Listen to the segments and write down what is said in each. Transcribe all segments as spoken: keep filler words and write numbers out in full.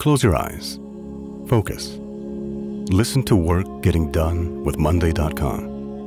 Close your eyes. Focus. Listen to work getting done with Monday dot com.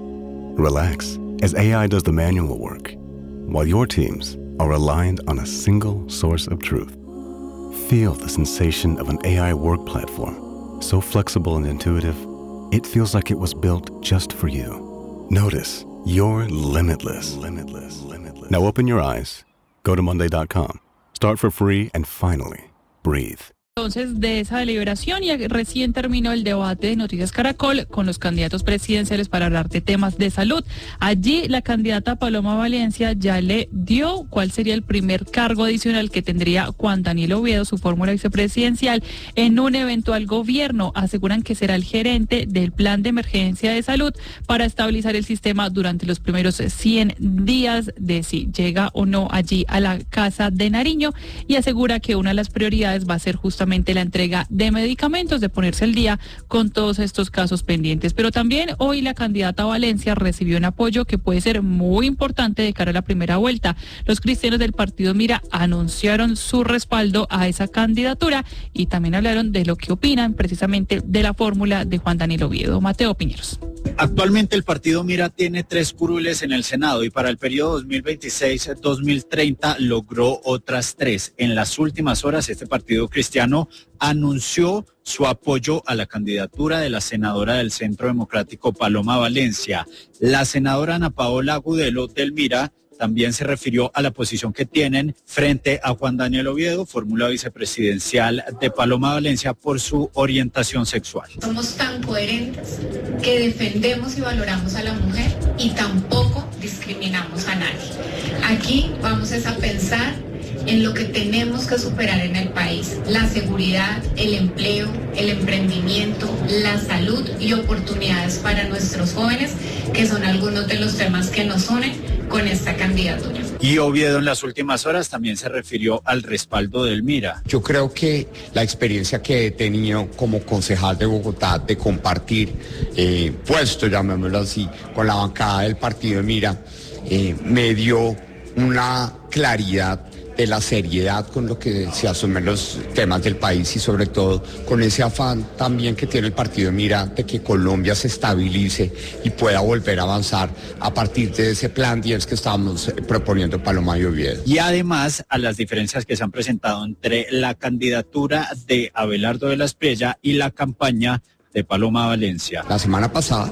Relax as A I does the manual work, while your teams are aligned on a single source of truth. Feel the sensation of an A I work platform, so flexible and intuitive, it feels like it was built just for you. Notice you're limitless. Limitless. Limitless. Now open your eyes, go to Monday dot com, start for free, and finally, breathe. Entonces, de esa deliberación, y recién terminó el debate de Noticias Caracol con los candidatos presidenciales para hablar de temas de salud. Allí la candidata Paloma Valencia ya le dio cuál sería el primer cargo adicional que tendría Juan Daniel Oviedo, su fórmula vicepresidencial, en un eventual gobierno. Aseguran que será el gerente del plan de emergencia de salud para estabilizar el sistema durante los primeros cien días de si llega o no allí a la Casa de Nariño, y asegura que una de las prioridades va a ser justamente la entrega de medicamentos, de ponerse al día con todos estos casos pendientes. Pero también hoy la candidata Valencia recibió un apoyo que puede ser muy importante de cara a la primera vuelta. Los cristianos del partido Mira anunciaron su respaldo a esa candidatura y también hablaron de lo que opinan precisamente de la fórmula de Juan Daniel Oviedo. Mateo Piñeros. Actualmente el partido Mira tiene tres curules en el Senado y para el periodo dos mil veintiséis a dos mil treinta logró otras tres. En las últimas horas este partido cristiano anunció su apoyo a la candidatura de la senadora del Centro Democrático Paloma Valencia. La senadora Ana Paola Agudelo del Mira también se refirió a la posición que tienen frente a Juan Daniel Oviedo, fórmula vicepresidencial de Paloma Valencia, por su orientación sexual. Somos tan coherentes que defendemos y valoramos a la mujer y tampoco discriminamos a nadie. Aquí vamos a pensar en lo que tenemos que superar en el país: la seguridad, el empleo, el emprendimiento, la salud y oportunidades para nuestros jóvenes, que son algunos de los temas que nos unen con esta candidatura. Y Oviedo en las últimas horas también se refirió al respaldo del Mira. Yo creo que la experiencia que he tenido como concejal de Bogotá de compartir eh, puesto, llamémoslo así, con la bancada del partido Mira, eh, me dio una claridad de la seriedad con lo que se asumen los temas del país y sobre todo con ese afán también que tiene el partido Mira de que Colombia se estabilice y pueda volver a avanzar a partir de ese plan diez que estábamos proponiendo Paloma y Oviedo. Y además a las diferencias que se han presentado entre la candidatura de Abelardo de la Espriella y la campaña de Paloma Valencia. La semana pasada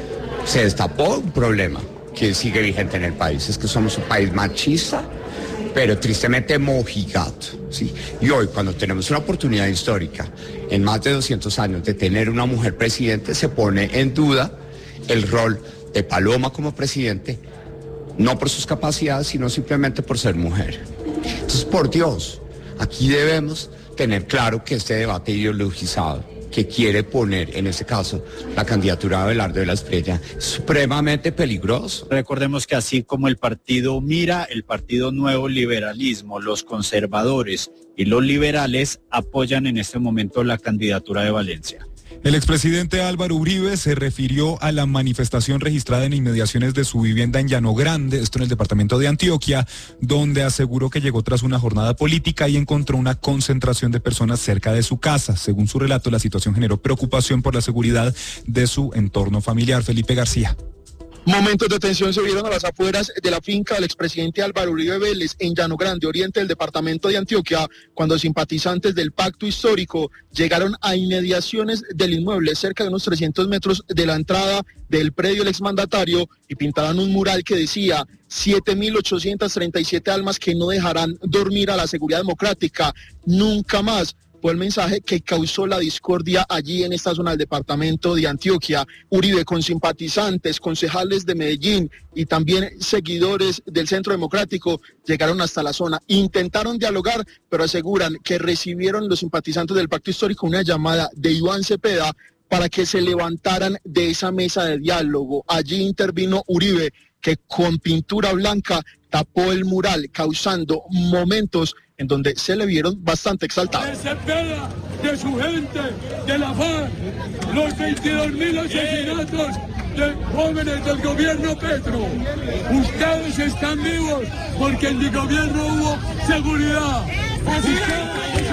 se destapó un problema que sigue vigente en el país, es que somos un país machista, pero tristemente mojigato, ¿sí? Y hoy, cuando tenemos una oportunidad histórica, en más de doscientos años, de tener una mujer presidente, se pone en duda el rol de Paloma como presidente, no por sus capacidades, sino simplemente por ser mujer. Entonces, por Dios, aquí debemos tener claro que este debate ideologizado que quiere poner, en este caso, la candidatura de Abelardo de la Espriella, es supremamente peligroso. Recordemos que así como el partido Mira, el partido Nuevo Liberalismo, los conservadores y los liberales apoyan en este momento la candidatura de Valencia. El expresidente Álvaro Uribe se refirió a la manifestación registrada en inmediaciones de su vivienda en Llano Grande, esto en el departamento de Antioquia, donde aseguró que llegó tras una jornada política y encontró una concentración de personas cerca de su casa. Según su relato, la situación generó preocupación por la seguridad de su entorno familiar. Felipe García. Momentos de tensión se vieron a las afueras de la finca del expresidente Álvaro Uribe Vélez en Llano Grande, oriente del departamento de Antioquia, cuando simpatizantes del pacto histórico llegaron a inmediaciones del inmueble, cerca de unos trescientos metros de la entrada del predio del exmandatario, y pintaron un mural que decía siete mil ochocientas treinta y siete almas que no dejarán dormir a la seguridad democrática, nunca más. Fue el mensaje que causó la discordia allí en esta zona del departamento de Antioquia. Uribe, con simpatizantes, concejales de Medellín y también seguidores del Centro Democrático, llegaron hasta la zona. Intentaron dialogar, pero aseguran que recibieron los simpatizantes del Pacto Histórico una llamada de Iván Cepeda para que se levantaran de esa mesa de diálogo. Allí intervino Uribe, que con pintura blanca tapó el mural, causando momentos en donde se le vieron bastante exaltados. Cepeda, de su gente, de la FARC, los veintidós mil asesinatos de jóvenes del gobierno Petro. Ustedes están vivos porque en mi gobierno hubo seguridad. Ustedes...